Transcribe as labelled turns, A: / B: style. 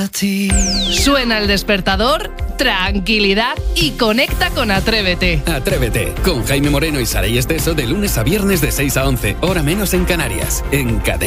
A: a ti.
B: Suena el despertador, tranquilidad y conecta con Atrévete.
C: Atrévete, con Jaime Moreno y Saray Esteso de lunes a viernes de 6 a 11, hora menos en Canarias, en Cadena.